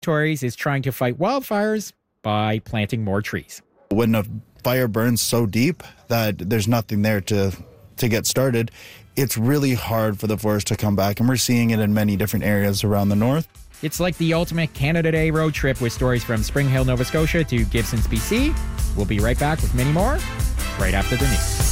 Territories is trying to fight wildfires by planting more trees. When a fire burns so deep that there's nothing there to get started, it's really hard for the forest to come back, and we're seeing it in many different areas around the north. It's like the ultimate Canada Day road trip with stories from Spring Hill, Nova Scotia to Gibsons, BC. We'll be right back with many more right after the news.